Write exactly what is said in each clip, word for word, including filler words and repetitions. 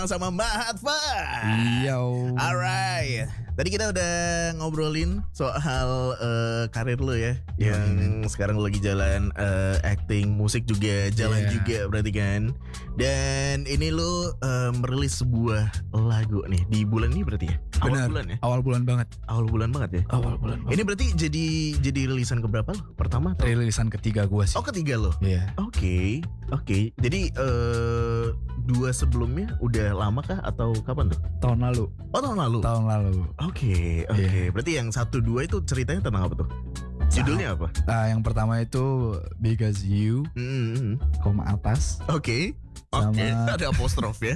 sama Mbak Hatfa. Yo. Alright. Tadi kita udah ngobrolin soal uh, karir lo ya, Yeah. yang sekarang lo lagi jalan uh, acting, musik juga jalan Yeah. juga berarti kan. Dan ini lo uh, merilis sebuah lagu nih di bulan ini berarti ya? Awal Benar. bulan ya? Awal bulan banget. Awal bulan banget ya? Awal bulan. Banget. Ini berarti jadi jadi rilisan keberapa lo? Pertama atau? Rilisan ketiga gue sih. Oh, ketiga lo. Iya. Oke, oke. Jadi uh, dua sebelumnya udah lama kah atau kapan tuh? Tahun lalu. Oh, tahun lalu. Tahun lalu. Oke, oke. Iya. Berarti yang satu dua itu ceritanya tentang apa tuh? Judulnya apa? Ah, yang pertama itu Because You, Mm-hmm. koma atas. Oke, Sama- oke. Ada apostrof ya.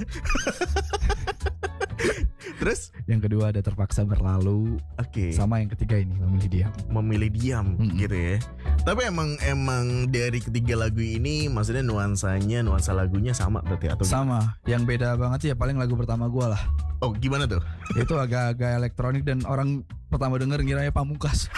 Terus? Yang kedua ada Terpaksa Berlalu. Oke. Sama yang ketiga ini Memilih Diam. Memilih diam Mm-mm. gitu ya. Tapi emang emang dari ketiga lagu ini, maksudnya nuansanya, nuansa lagunya sama berarti atau? Sama. Yang beda banget sih ya paling lagu pertama gue lah. Oh, gimana tuh? Itu agak-agak elektronik dan orang pertama denger ngiranya Pamungkas.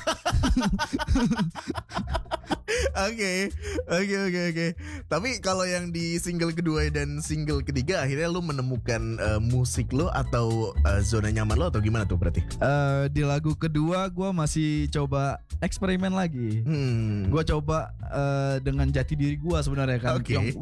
Oke, oke, oke, oke. Tapi kalau yang di single kedua dan single ketiga, akhirnya lu menemukan uh, musik lo atau uh, zona nyaman lo atau gimana tuh berarti? Eh, di lagu kedua gue masih coba eksperimen lagi. Hmm. Gue coba eh, dengan jati diri gue sebenarnya kan. Oke. Yang,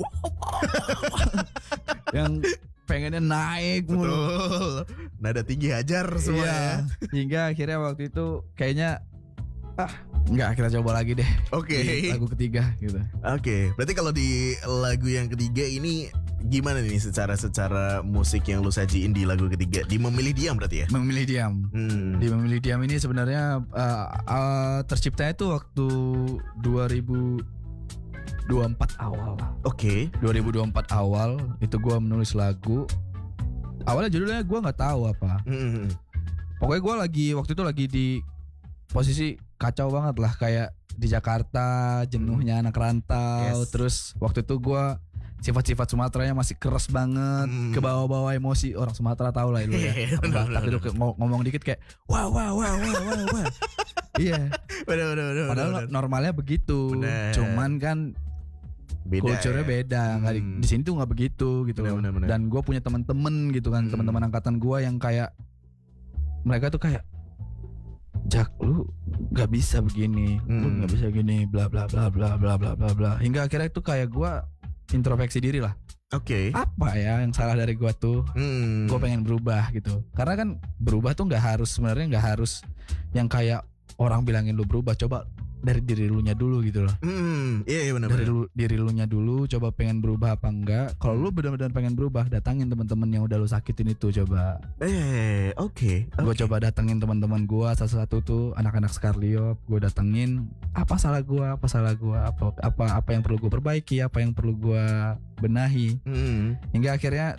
yang pengennya naik mulu. Betul. Nada tinggi hajar semua Iya. ya. Hingga akhirnya waktu itu kayaknya ah nggak, kita coba lagi deh. Oke. Di lagu ketiga gitu. Oke, berarti kalau di lagu yang ketiga ini gimana nih secara secara musik yang lu sajiin di lagu ketiga? Di Memilih Diam berarti ya? Memilih Diam. Hmm. Di Memilih Diam ini sebenarnya uh, uh, terciptanya itu waktu dua ribu dua puluh empat awal. Oke. dua ribu dua puluh empat awal itu gue menulis lagu. Awalnya judulnya gue nggak tahu apa. Hmm. Pokoknya gue lagi waktu itu lagi di posisi kacau banget lah, kayak di Jakarta jenuhnya anak rantau. Yes. Terus waktu itu gue sifat-sifat Sumateranya masih keras banget, Hmm. ke bawah-bawah emosi. Orang Sumatera tahu lah itu ya. Bener, Batak bener, itu kayak ngom- ngomong dikit kayak wah wah wah wah wah wah. Iya. Bener, bener, bener, Padahal bener. normalnya begitu. Bener. Cuman kan Beda culture-nya ya? beda. Nggak di, Hmm. di sini tuh nggak begitu gitu Bener, loh. bener, bener. Dan gue punya teman-teman gitu kan, Hmm. teman-teman angkatan gue yang kayak mereka tuh kayak Jak, lu nggak bisa begini, lu Hmm. nggak bisa gini, bla bla bla bla bla bla bla bla. Hingga akhirnya tuh kayak gue introspeksi diri lah. Oke. Apa ya yang salah dari gue tuh? Hmm. Gue pengen berubah gitu. Karena kan berubah tuh nggak harus, sebenarnya nggak harus yang kayak orang bilangin lu berubah. Coba dari diri lu nya dulu gitu loh. Hmm. Iya, iya benar. Dari lu, diri lu nya dulu, coba pengen berubah apa enggak. Kalau lu benar-benar pengen berubah, datangin teman-teman yang udah lu sakitin itu coba. Eh, oke. Gue oke. coba datengin teman-teman gue, salah satu tuh anak-anak Skarliop. Gue datengin, apa salah gue, apa salah gue, apa apa apa yang perlu gue perbaiki, apa yang perlu gue benahi. Hmm. Hingga akhirnya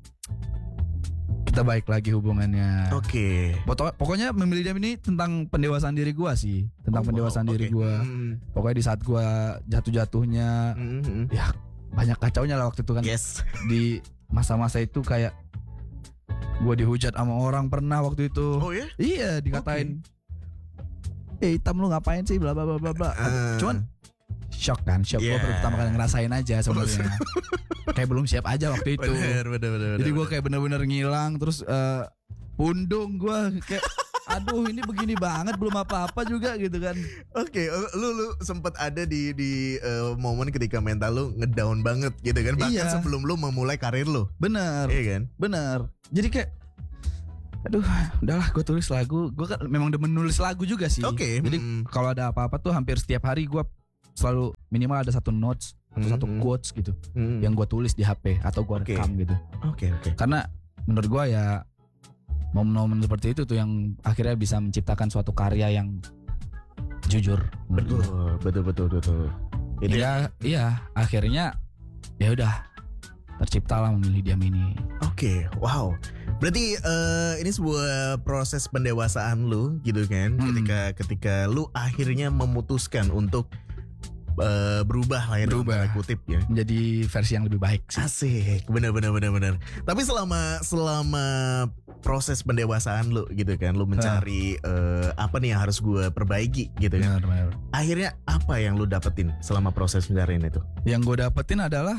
kita baik lagi hubungannya. Oke. Pokok- Pokoknya Memilih Diam ini tentang pendewasaan diri gue sih, tentang Oh, pendewasaan wow, diri oke. gue. Hmm. Pokoknya di saat gue jatuh-jatuhnya, Hmm, hmm. ya banyak kacaunya lah waktu itu kan. Yes. Di masa-masa itu kayak gue dihujat sama orang pernah waktu itu. Oh ya? Iya, dikatain, eh hitam lu ngapain sih, bla bla bla bla bla. Ah. Cuman shock kan, shock. Gue Yeah. baru pertama kali ngerasain aja sebenarnya. Kayak belum siap aja waktu itu. Bener, bener, bener. Jadi gue bener. kayak bener-bener ngilang. Terus eh, pundung gue kayak aduh ini begini banget, belum apa-apa juga gitu kan. Oke, lu lu sempat ada di di uh, momen ketika mental lu ngedown banget gitu kan, bahkan Iya. sebelum lu memulai karir lu. Bener, Iya kan? bener. Jadi kayak aduh, udahlah gue tulis lagu. Gue kan memang demen nulis lagu juga sih. Oke, Jadi mm. kalau ada apa-apa tuh hampir setiap hari gue selalu minimal ada satu notes atau Hmm, satu hmm. quotes gitu Hmm. yang gue tulis di H P atau gue Oke. rekam gitu. Oke, oke. Karena menurut gue ya momen-momen seperti itu tuh yang akhirnya bisa menciptakan suatu karya yang jujur. Betul, betul, betul, betul. Itu Ya, iya, akhirnya ya udah terciptalah Memilih Diam ini. Oke, wow. Berarti eh, ini sebuah proses pendewasaan lu gitu kan, Hmm. ketika ketika lu akhirnya memutuskan untuk eh, berubah lah ya, dalam Berubah. tanda kutip ya. Menjadi versi yang lebih baik sih. Asik, bener bener bener bener. Tapi selama selama proses pendewasaan lu gitu kan, lu mencari eh, apa nih yang harus gue perbaiki gitu kan. Benar, benar. Akhirnya apa yang lu dapetin selama proses pencarian itu? Yang gue dapetin adalah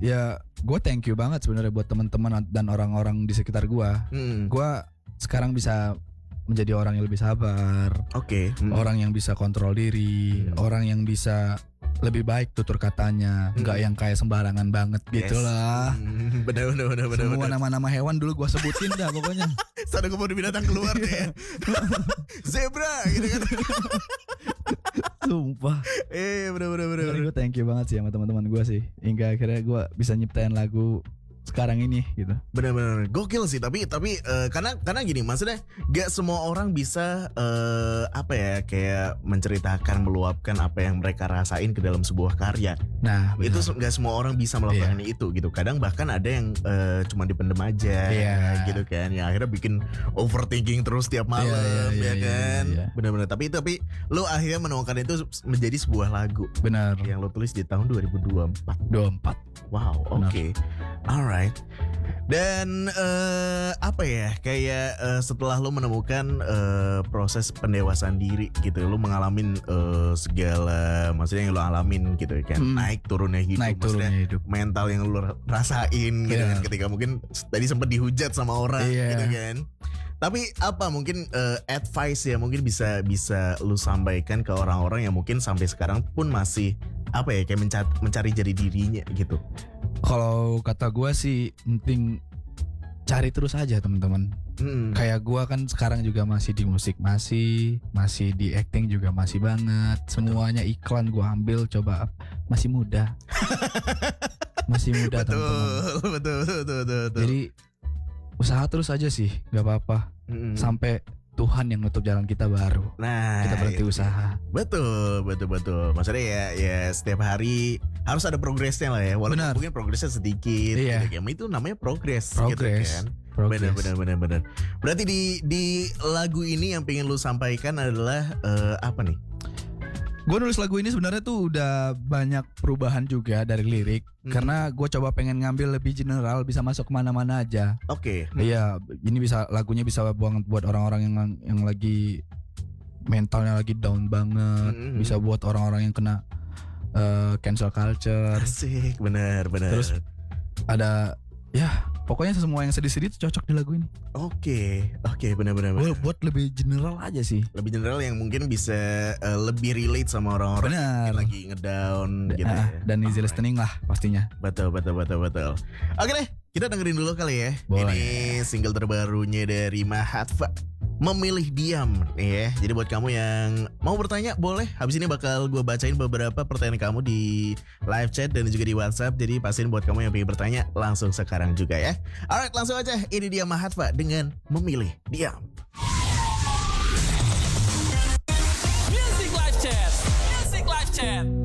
ya gue thank you banget sebenarnya buat teman-teman dan orang-orang di sekitar gue. Hmm. Gue sekarang bisa menjadi orang yang lebih sabar, Oke. Hmm. orang yang bisa kontrol diri, Hmm. orang yang bisa lebih baik tutur katanya, nggak Hmm. yang kayak sembarangan banget Yes. gitu lah. Hmm, Bener bener bener bener. Semua bener. nama-nama hewan dulu gue sebutin dah pokoknya. Sada kebun binatang keluar deh ya. Zebra gitu kan. Sumpah. Eh bener bener bener. bener. Gue thank you banget sih sama teman-teman gue sih, hingga akhirnya gue bisa nyiptain lagu sekarang ini gitu. Bener-bener gokil sih, tapi tapi eh, karena karena gini, maksudnya gak semua orang bisa eh, apa ya kayak menceritakan, meluapkan apa yang mereka rasain ke dalam sebuah karya. Nah, Itu benar. se- gak semua orang bisa melakukan itu gitu. Kadang bahkan ada yang eh, cuma dipendem aja, Iya. gitu kan. Ya akhirnya bikin overthinking terus tiap malam, Iya, iya, ya iya, kan. iya, iya. Bener-bener. Tapi tapi lo akhirnya menemukan itu menjadi sebuah lagu Benar. yang lo tulis di tahun dua ribu dua puluh empat. dua puluh empat. Wow, oke, Benar. alright. Dan eh, apa ya, kayak eh, setelah lo menemukan eh, proses pendewasaan diri gitu, lo mengalamin eh, segala, maksudnya yang lo alamin gitu kan, Hmm. naik turunnya hidup, Naik maksudnya turunnya hidup. mental yang lo rasain gitu kan, Benar. ketika mungkin tadi sempat dihujat sama orang Iya. gitu kan. Tapi apa mungkin eh, advice ya mungkin bisa bisa lu sampaikan ke orang-orang yang mungkin sampai sekarang pun masih apa ya kayak mencari, mencari jadi dirinya gitu. Kalau kata gue sih penting cari terus aja teman-teman. Mm. Kayak gue kan sekarang juga masih di musik, masih masih di acting juga masih banget. Semuanya iklan gue ambil, coba masih muda, masih muda betul, teman-teman. betul, betul, betul, betul, betul. Jadi usaha terus aja sih, nggak apa-apa. Mm-mm. Sampai Tuhan yang nutup jalan kita baru. Nah, Kita berhenti itu. usaha. Betul, betul, betul. Maksudnya ya, ya setiap hari harus ada progresnya lah ya. Walaupun Benar. mungkin progresnya sedikit. Iya. Gitu kan. Itu namanya progres. Progres. Gitu kan. Progress. Benar, benar, benar, benar. Berarti di di lagu ini yang pengen lu sampaikan adalah eh, apa nih? Gue nulis lagu ini sebenarnya tuh udah banyak perubahan juga dari lirik. Hmm. Karena gue coba pengen ngambil lebih general, bisa masuk kemana-mana aja. Oke. Iya, ini bisa lagunya bisa buat buat orang-orang yang yang lagi mentalnya lagi down banget, Mm-mm. bisa buat orang-orang yang kena eh, cancel culture. Asik, benar, benar. Terus ada ya pokoknya semua yang sedih-sedih tuh cocok di lagu ini. Oke, oke, benar, benar, Gue benar. buat lebih general aja sih. Lebih general yang mungkin bisa eh, lebih relate sama orang-orang Benar. yang lagi ngedown gitu Ah, ya. dan easy Alright. listening lah pastinya. Betul, betul, betul, betul. Oke deh, kita dengerin dulu kali ya. Boleh. Ini single terbarunya dari Mahatva, Memilih Diam nih ya. Jadi buat kamu yang mau bertanya boleh. Habis ini bakal gue bacain beberapa pertanyaan kamu di live chat dan juga di WhatsApp. Jadi pastiin buat kamu yang pengen bertanya langsung sekarang juga ya. Alright, langsung aja. Ini dia Mahatva dengan Memilih Diam. Music Live Chat. Music Live Chat.